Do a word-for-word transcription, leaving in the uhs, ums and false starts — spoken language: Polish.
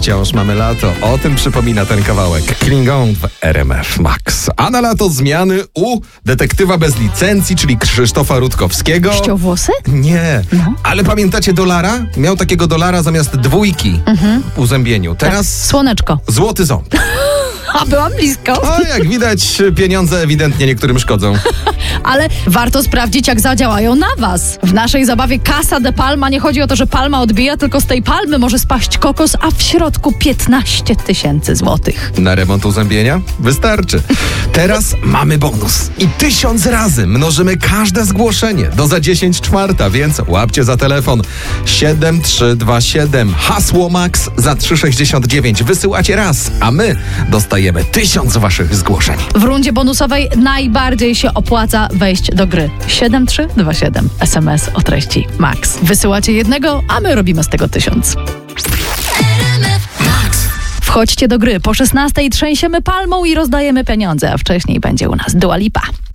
wciąż mamy lato. O tym przypomina ten kawałek. Klingon w R M F Max. A na lato zmiany u detektywa bez licencji, czyli Krzysztofa Rutkowskiego. Ściął włosy? Nie. No. Ale pamiętacie dolara? Miał takiego dolara zamiast dwójki Mhm. w uzębieniu. Teraz Słoneczko. złoty ząb. A byłam blisko. A jak widać, pieniądze ewidentnie niektórym szkodzą. Ale warto sprawdzić, jak zadziałają na was. W naszej zabawie Casa de Palma nie chodzi o to, że palma odbija, tylko z tej palmy może spaść kokos, a w środku piętnaście tysięcy złotych. Na remont uzębienia? Wystarczy. Teraz mamy bonus. I tysiąc razy mnożymy każde zgłoszenie do za dziesięć czwarta, więc łapcie za telefon siedem trzy dwa siedem. Hasło Max za trzy sześćdziesiąt dziewięć. Wysyłacie raz, a my dostajemy tysiąc waszych zgłoszeń. W rundzie bonusowej najbardziej się opłaca wejść do gry. siedem trzy dwa siedem. S M S o treści Max. Wysyłacie jednego, a my robimy z tego tysiąc. Wchodźcie do gry. Po szesnastej trzęsiemy palmą i rozdajemy pieniądze, a wcześniej będzie u nas Dua Lipa.